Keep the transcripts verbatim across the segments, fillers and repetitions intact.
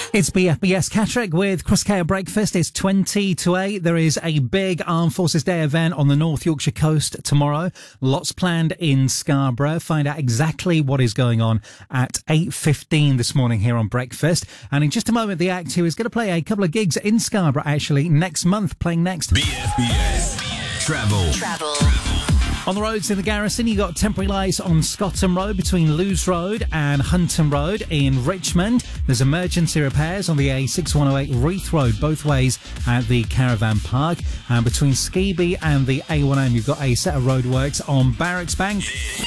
It's B F B S Catterick with Crosscare Breakfast. It's twenty to eight. There is a big Armed Forces Day event on the North Yorkshire coast tomorrow. Lots planned in Scarborough. Find out exactly what is going on at eight fifteen this morning here on Breakfast. And in just a moment, the act who is going to play a couple of gigs in Scarborough actually next month, playing next. B F B S Travel. Travel. On the roads in the Garrison, you got temporary lights on Scotton Road between Lewes Road and Hunton Road in Richmond. There's emergency repairs on the A six one oh eight Reeth Road, both ways at the Caravan Park. And between Skeby and the A one M, you've got a set of roadworks on Barracks Bank.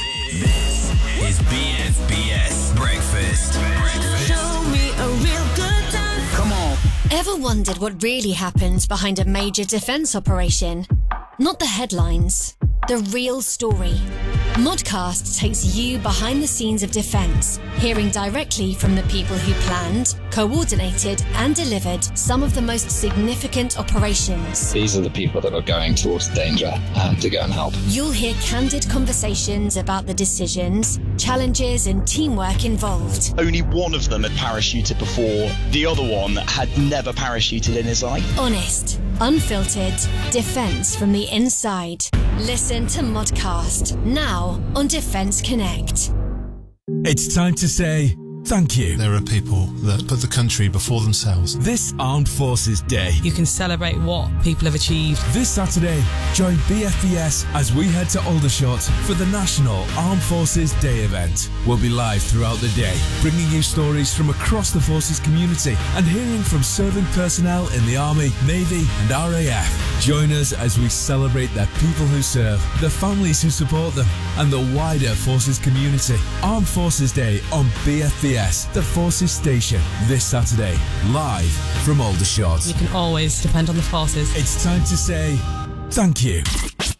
This is B F B S Breakfast. Breakfast. Show me a real good time. Come on. Ever wondered what really happens behind a major defence operation? Not the headlines, the real story. Modcast takes you behind the scenes of defence, hearing directly from the people who planned, coordinated and delivered some of the most significant operations. These are the people that are going towards danger um, to go and help. You'll hear candid conversations about the decisions, challenges and teamwork involved. Only one of them had parachuted before. The other one had never parachuted in his life. Honest, unfiltered, defence from the inside. Listen to Modcast, now on Defence Connect. It's time to say thank you. There are people that put the country before themselves. This Armed Forces Day. You can celebrate what people have achieved. This Saturday, join B F B S as we head to Aldershot for the National Armed Forces Day event. We'll be live throughout the day, bringing you stories from across the Forces community and hearing from serving personnel in the Army, Navy and R A F. Join us as we celebrate the people who serve, the families who support them and the wider Forces community. Armed Forces Day on B F B S, the Forces Station, this Saturday, live from Aldershot. You can always depend on the forces. It's time to say thank you.